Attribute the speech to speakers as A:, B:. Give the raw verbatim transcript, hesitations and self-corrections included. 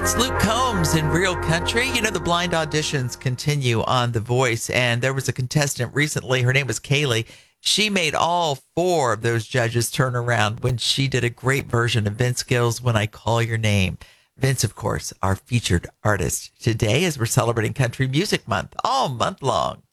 A: That's Luke Combs in Real Country. You know, the blind auditions continue on The Voice, and there was a contestant recently. Her name was Kaylee. She made all four of those judges turn around when she did a great version of Vince Gill's When I Call Your Name. Vince, of course, our featured artist today as we're celebrating Country Music Month all month long.